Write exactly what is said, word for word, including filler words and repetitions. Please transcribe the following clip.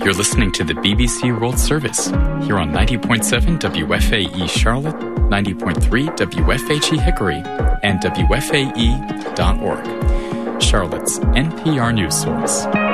You're listening to the B B C World Service here on ninety point seven W F A E Charlotte, ninety point three W F H E Hickory, and W F A E dot org, Charlotte's N P R news source.